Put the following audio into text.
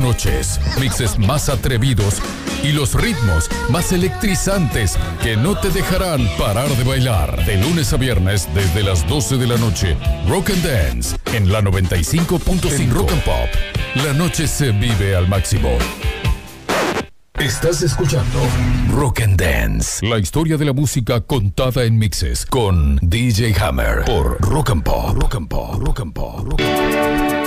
noches, mixes más atrevidos y los ritmos más electrizantes que no te dejarán parar de bailar. De lunes a viernes desde las 12 de la noche, Rock and Dance en la 95.5 Rock and Pop. La noche se vive al máximo. Estás escuchando Rock and Dance, la historia de la música contada en mixes con DJ Hammer por Rock and Pop. Rock and Pop. Rock and Pop. Rock and Pop.